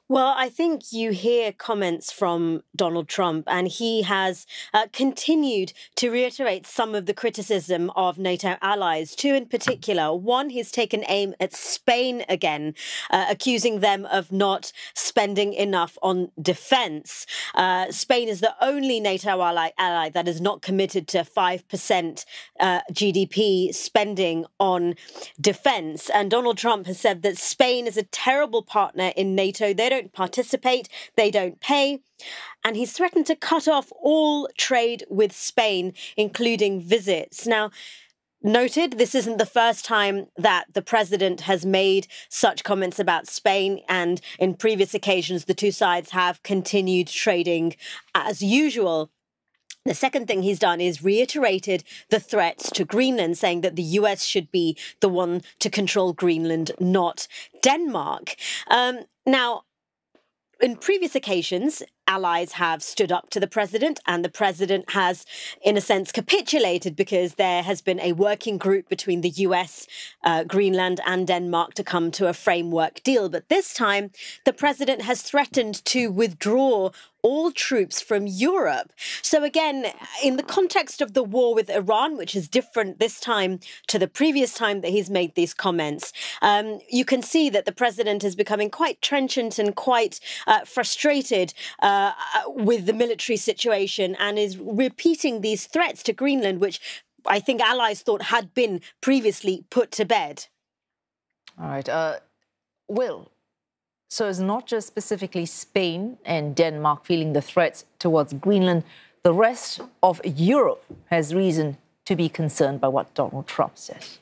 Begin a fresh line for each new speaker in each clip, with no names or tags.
Well, I think you hear comments from Donald Trump, and he has continued to reiterate some of the criticism of NATO allies. Two in particular. One, he's taken aim at Spain again, accusing them of not spending enough on defense. Spain is the only NATO ally that is not committed to 5% GDP spending on defense. And Donald Trump has said that Spain is a terrible partner in NATO. They don't participate, they don't pay. And he's threatened to cut off all trade with Spain, including visits. Now, noted, this isn't the first time that the president has made such comments about Spain, and in previous occasions, the two sides have continued trading as usual. The second thing he's done is reiterated the threats to Greenland, saying that the US should be the one to control Greenland, not Denmark. Now, in previous occasions, allies have stood up to the president, and the president has, in a sense, capitulated because there has been a working group between the US, Greenland and Denmark to come to a framework deal. But this time, the president has threatened to withdraw all troops from Europe. So again, in the context of the war with Iran, which is different this time to the previous time that he's made these comments, you can see that the president is becoming quite trenchant and quite frustrated with the military situation, and is repeating these threats to Greenland, which I think allies thought had been previously put to bed.
All right. Will, so it's not just specifically Spain and Denmark feeling the threats towards Greenland. The rest of Europe has reason to be concerned by what Donald Trump says.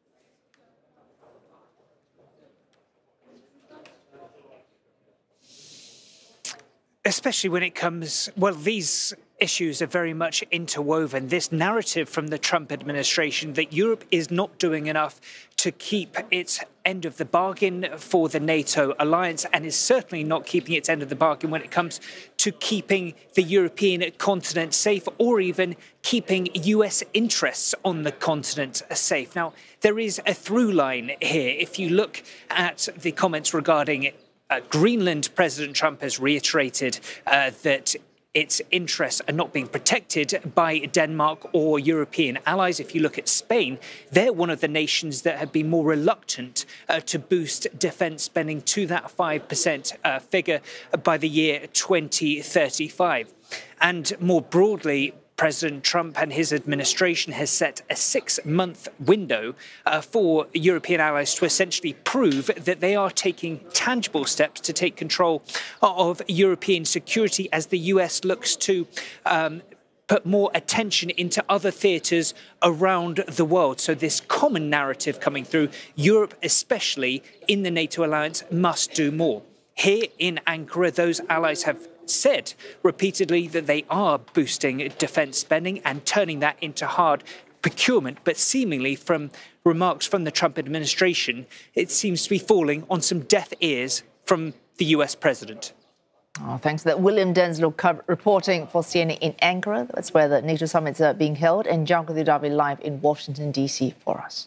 Especially when it comes, well, these issues are very much interwoven. This narrative from the Trump administration that Europe is not doing enough to keep its end of the bargain for the NATO alliance, and is certainly not keeping its end of the bargain when it comes to keeping the European continent safe, or even keeping US interests on the continent safe. Now, there is a through line here. If you look at the comments regarding Greenland, President Trump has reiterated that its interests are not being protected by Denmark or European allies. If you look at Spain, they're one of the nations that have been more reluctant to boost defence spending to that 5% figure by the year 2035. And more broadly, President Trump and his administration has set a 6-month window for European allies to essentially prove that they are taking tangible steps to take control of European security as the US looks to put more attention into other theatres around the world. So this common narrative coming through, Europe, especially in the NATO alliance, must do more. Here in Ankara, those allies have said repeatedly that they are boosting defence spending and turning that into hard procurement. But seemingly from remarks from the Trump administration, it seems to be falling on some deaf ears from the US president.
Oh, thanks for that. William Denslow reporting for CNN in Ankara. That's where the NATO summits are being held. And Janko Didavi live in Washington, D.C. for us.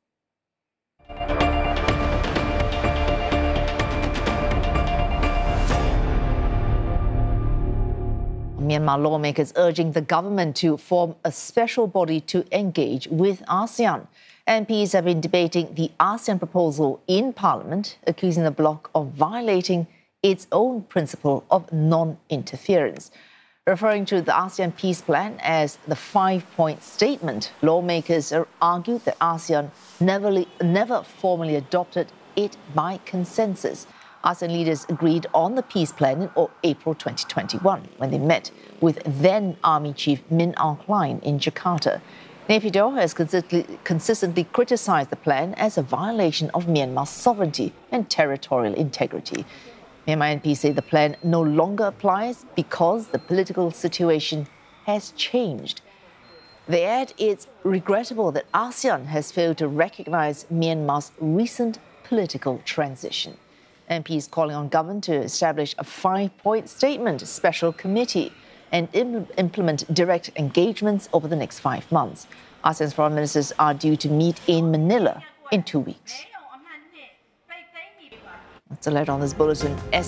Myanmar lawmakers urging the government to form a special body to engage with ASEAN. MPs have been debating the ASEAN proposal in Parliament, accusing the bloc of violating its own principle of non-interference. Referring to the ASEAN peace plan as the 5-point statement, lawmakers argued that ASEAN never formally adopted it by consensus. ASEAN leaders agreed on the peace plan in April 2021 when they met with then Army Chief Min Aung Hlaing in Jakarta. Naypyidaw has consistently criticised the plan as a violation of Myanmar's sovereignty and territorial integrity. Myanmar MPs say the plan no longer applies because the political situation has changed. They add it's regrettable that ASEAN has failed to recognise Myanmar's recent political transition. MPs calling on government to establish a 5-point statement special committee and implement direct engagements over the next 5 months. ASEAN's foreign ministers are due to meet in Manila in 2 weeks. That's a letter on this bulletin.